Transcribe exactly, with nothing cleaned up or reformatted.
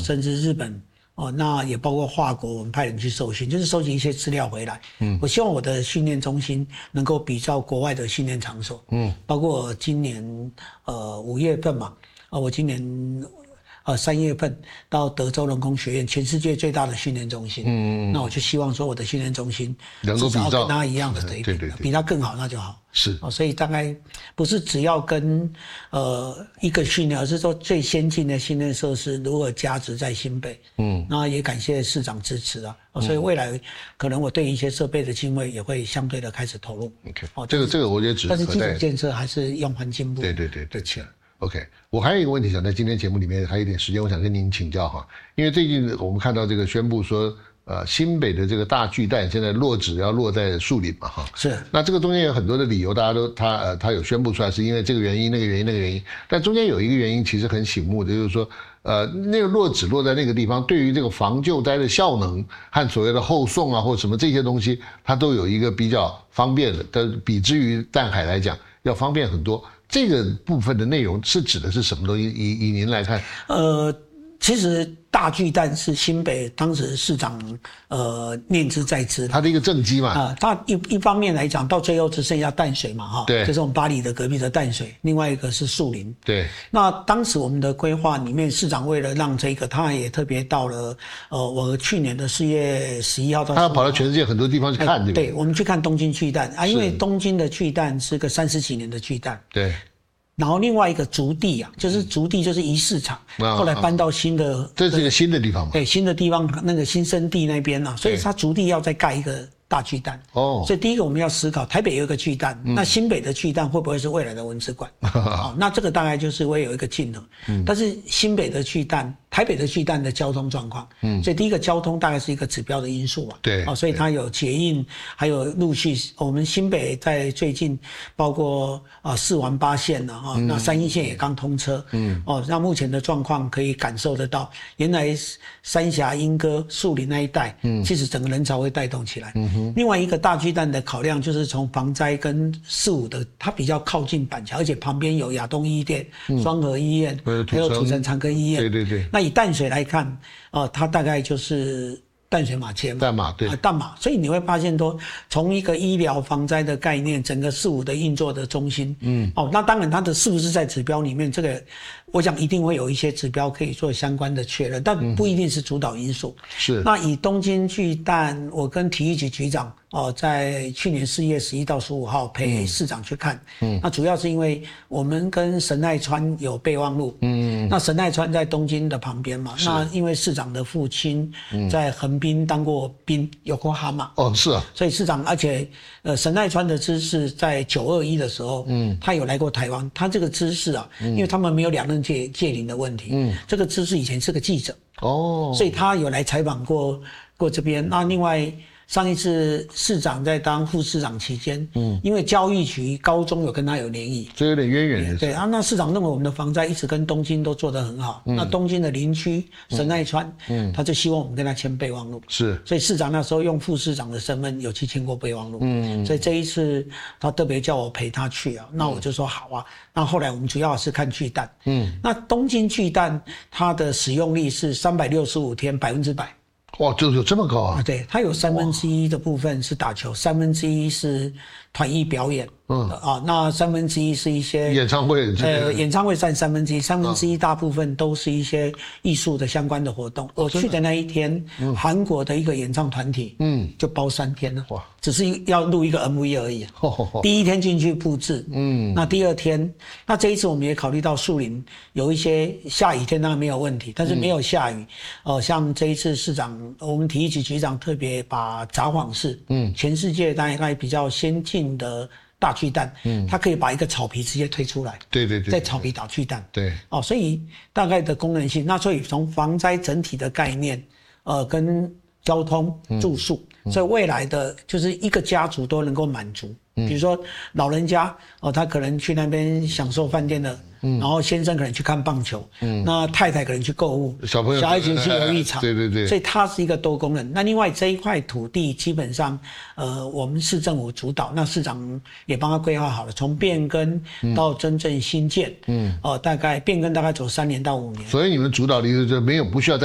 甚至日本。哦，那也包括法国，我们派人去受训，就是收集一些资料回来。嗯，我希望我的训练中心能够比照国外的训练场所。嗯，包括今年呃五月份嘛，呃我今年呃三月份到德州人工学院，全世界最大的训练中心。嗯，那我就希望说我的训练中心能够比照跟他一样的水平，对对对，比他更好那就好。 是， 哦，所以大概不是只要跟呃一个训练，而是说最先进的训练设施如何加值在新北。嗯，那也感谢市长支持啊。哦，所以未来可能我对一些设备的经费也会相对的开始投入。 OK， 哦，这个这个我觉得指但是基础建设还是用环境部。 对对对对，钱。OK， 我还有一个问题想在今天节目里面还有一点时间，我想跟您请教哈，因为最近我们看到这个宣布说。呃，新北的这个大巨蛋现在落址要落在树林嘛，哈， 是。 那这个中间有很多的理由，大家都他呃他有宣布出来，是因为这个原因、那个原因、那个原因。但中间有一个原因其实很醒目的，就是说，呃，那个落址落在那个地方，对于这个防救灾的效能和所谓的后送啊或什么这些东西，它都有一个比较方便的，但比之于淡海来讲要方便很多。这个部分的内容是指的是什么东西？以以您来看， 呃，其实。大巨蛋是新北当时市长呃念之在之， 他的一个政绩嘛啊、呃，他一一方面来讲，到最后只剩下淡水嘛，哈， 对， 就是我们八里的隔壁的淡水，另外一个是树林， 对。 那当时我们的规划里面，市长为了让这个，他也特别到了呃，我去年的四月十一号到十五号， 他要跑到全世界很多地方去看，对不对？ 对，我们去看东京巨蛋啊，因为东京的巨蛋是个三十几年的巨蛋， 对。 然后另外一个竹地啊，就是竹地就是一市场，嗯、后来搬到新的， 啊、这是一个新的地方嘛？ 对，新的地方那个新生地那边啊，所以它竹地要再盖一个大巨蛋。哦，所以第一个我们要思考，台北有一个巨蛋，嗯、那新北的巨蛋会不会是未来的文资馆？哦，那这个大概就是会有一个竞合。嗯，但是新北的巨蛋。台北的巨蛋的交通状况，嗯，所以第一个交通大概是一个指标的因素嘛， 对， 哦，所以它有捷运，还有陆续，我们新北在最近包括啊四环八线了啊，那三一线也刚通车，嗯，哦，那目前的状况可以感受得到，原来三峡、莺歌、树林那一带，嗯，其实整个人潮会带动起来，嗯哼。另外一个大巨蛋的考量就是从防灾跟四五的，它比较靠近板桥，而且旁边有亚东医店、双和医院，还有土城长庚医院， 对对对， 那以淡水来看，呃，它大概就是淡水马街嘛， 淡马对， 啊，淡马，所以你会发现说，从一个医疗防灾的概念，整个四五的运作的中心，嗯，哦，那当然它的是不是在指标里面，这个我想一定会有一些指标可以做相关的确认，但不一定是主导因素。 嗯、是。 那以东京巨蛋，我跟体育局局长哦，在去年四月十一到十五号陪市长去看，嗯，那主要是因为我们跟神奈川有备忘录，嗯，那神奈川在东京的旁边嘛，那因为市长的父亲在横滨当过兵，有过哈马， 哦，是啊， 所以市长，而且呃神奈川的知事在九二一的时候，嗯，他有来过台湾，他这个知事啊，嗯、因为他们没有两任界界领的问题，嗯，这个知事以前是个记者，哦，所以他有来采访过过这边，那另外。上一次市长在当副市长期间，嗯，因为教育局高中有跟他有联谊， 这有点渊源的。 对啊，那市长认为我们的防灾一直跟东京都做得很好，嗯、那东京的邻居神奈川，嗯，他就希望我们跟他签备忘录， 是， 所以市长那时候用副市长的身份有去签过备忘录，嗯，所以这一次他特别叫我陪他去啊，那我就说好啊。那后来我们主要是看巨蛋，嗯，那东京巨蛋它的使用率是三百六十五天百分之百。 哇，就有这么高啊！ 对，它有三分之一的部分是打球，三分之一是团艺表演，嗯啊，那三分之一是一些演唱会， 呃，演唱会占三分之一，三分之一大部分都是一些艺术的相关的活动。我去的那一天，韩国的一个演唱团体，嗯，就包三天了，哇，只是要录一个 M V 而已。第一天进去布置，嗯，那第二天，那这一次我们也考虑到树林有一些下雨天当然没有问题，但是没有下雨，呃，像这一次市长。我们体育局局长特别把札幌市，嗯，全世界大概比较先进的大巨蛋，嗯，它可以把一个草皮直接推出来， 对对对， 在草皮打巨蛋， 对， 哦，所以大概的功能性，那所以从防灾整体的概念，呃，跟交通、住宿，嗯、所以未来的就是一个家族都能够满足。比如说老人家哦，他可能去那边享受饭店的，嗯，然后先生可能去看棒球，嗯，那太太可能去购物， 小朋友小孩子去游艺场， 对对对， 所以它是一个多功能。那另外这一块土地基本上，呃，我们市政府主导，那市长也帮他规划好了，从变更到真正新建，嗯，哦、呃，大概变更大概走三年到五年。 所以你们主导的意思就是没有不需要再